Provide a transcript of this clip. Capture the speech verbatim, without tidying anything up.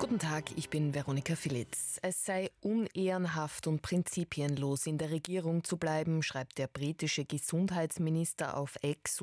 Guten Tag, ich bin Veronika Philitz. Es sei unehrenhaft und prinzipienlos, in der Regierung zu bleiben, schreibt der britische Gesundheitsminister auf X